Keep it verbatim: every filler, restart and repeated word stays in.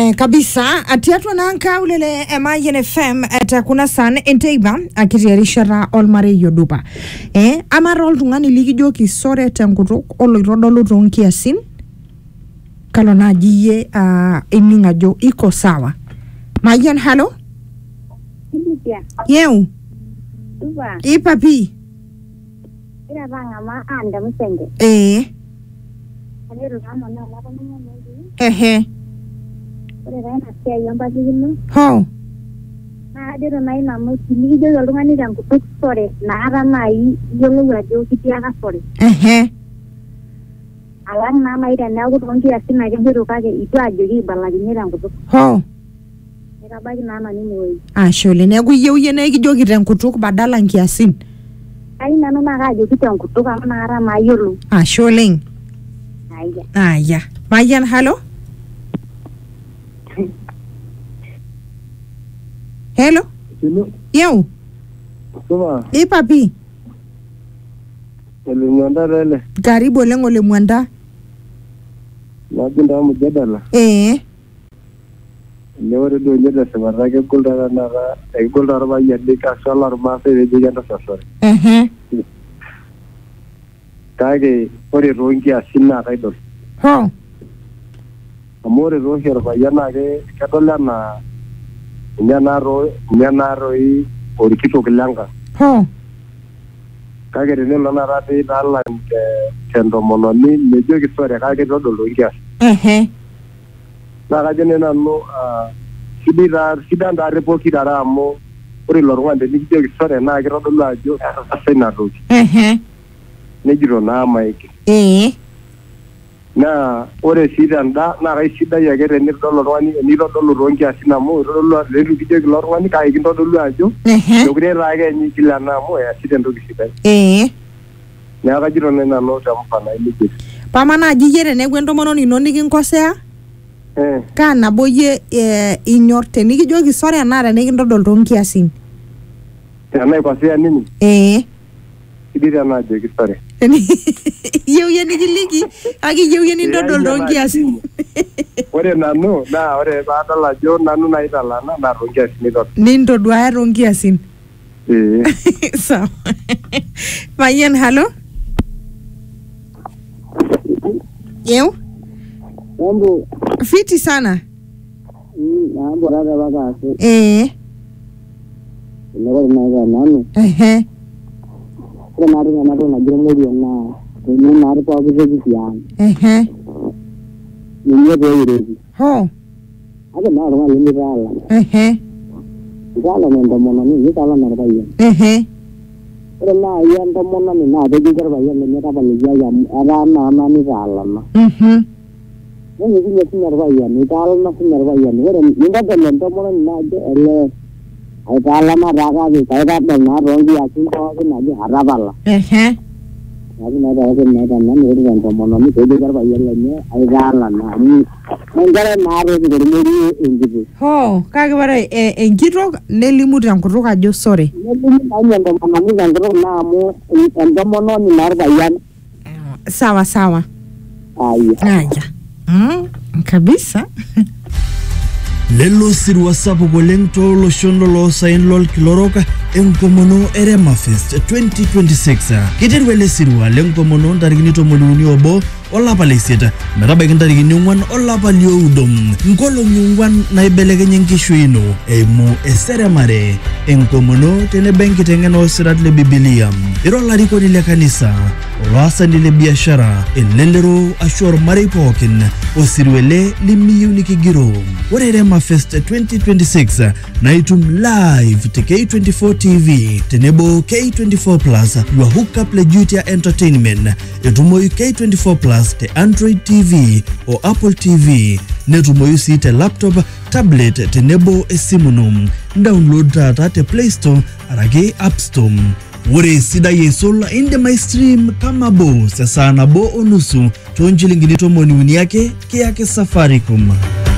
Eh, kabisa atiatwa nanka ulele M I N F M atakuna san enteiba akitiarishara olmare yodupa eh amara oltungani likijoki sore tenkutuk oloitodolu tonkiasin kalo najiye uh, ininga jo iko sawa Mayan halo Ilipia. Yeu Tuba. Ipapi Ira banga ma anda musenge. Eh Aliru kama na la kama mungu. Ehe Ore rana sia yomba digino. Ho Na adiru na ina mu kilijo yolungani dangu sore na ara nai yolu ajo kitiaka sore. Ehe Alang na mai da na gutongi asina kebiru kake itu ajoki balagini dangu. Ho Ira bagi na na nini wei. Ashole neku yeu yene kijoki tenkutuk badala nkiasin Ai nanu na kajo kitangu tuka na ara na yolu. Ashole Aya. Aya Mayan halo Hello Hello. Yeu Tuba. Ipapi Ele mwanda lele. Karibu lengo le mwanda Napenda mjadala. Eh Lewere do nyeda sebara ke kulda na ra e kulda ra ya de ka solar ma se de janda sasore. Eh Kage ore rongi asinna kai do. Ho Amore ro her ba yana ke katola na nyana ro nyana ro i ori kito kilanga. Ho Kage de no na ra de dalla ke tendo mononi ne jo ki sore kage do do rongi as. Eh Na kaje ne na no a sidira sidanda repoki dara mo ore lorwande ni jo ki sore na ke ro do la jo asena ro. Eh Ne jiro na maiki. Eh Na ore sidanda na kai sida ya gere ni do lorwani ni do do rongi asina mo ro lo le ru ki jo lorwani kai ki do do ajo. Eh Dogre rage ni kila na mo ya sidendo ki sida. Eh Na ka jiro ne na no ta mpana ile ki. Pamana jijere ne gwendo mono ni noni kinkosea Eh. kana boye eh, inyorte nikijoki sore anara nikindodol tonkiasin Na kwa sia nini? Eh Sidira na je ki sore. Yeu ye nikiliki aki yeu ye nindodol tonkiasin Ore nanu na ore ba dala jo nanu na itala na na rongi asini do. nindodwa tonkiasin Eh. Sawa Mayan halo Yeu Mambo Fiti sana mambo rada baka asu. Eh Lego na ga nanu. Eh Ore na ri na ro na jiro mo na. Ni na ri pa bu ji ya. Eh Ni ye bo yire. Ho Ade na ro ma ni ra la. Eh Gala ne ndo mo na ni ni kala na ra ya. Eh Ore na ya ndo mo na ni na de ji gar ba ya ni ta ba ni ya ya ara na na ni ra la na. Mhm Ni ni ni ni ra ya ni ta na ni ra ya ni ore ni da de ndo mo na na de ele ai ta la ma ra ga ni ta da na ro gi ya sin ko na ji hara ba la. Eh Aku nada aku nada nan ini kan teman ini jadi kerja yang lainnya ada lah nah ini mengkara naruh di rumah ini Ho kage bare eh, enkitok nelimu tenkutuk ajo sore ini tanya teman ini kan terus namu teman ini naruh bayan Sawa sawa ayo Aya mm, kabisa Lelo sirwa sapuk oleng toloshon loloosaen lolkilorok enkomono Erema Fest twenty twenty-six. Kiteru ele sirwa lenkomono ntarikini tomoni uni obo olapa leisiet metabaiki ntarikini ong'uan olapa lioudo. Nkolong'i ong'uan naibelekenya enkishui ino eimu eseremare enkomono tenebo enkiteng'ena oosirat le Biblia. Ira olarikoni le kanisa, oloasani le biashara, elelero ashu ormarei pookin osirua ele limiyieu nikigiro. Ore Erema Fest twenty twenty-six naitum live te K twenty-four T V tenebo K twenty-four plus your hookup Lejutia Entertainment etumoyu K twenty-four plus te Android T V o Apple T V netumoyu si te laptop tablet tenebo esimu ino download taata te Play Store araki App Store. Ore sidai eisul indim aistream kama bo sesaa nabo onusu toonchilingini tomoni uni ake kiyaki Safaricom.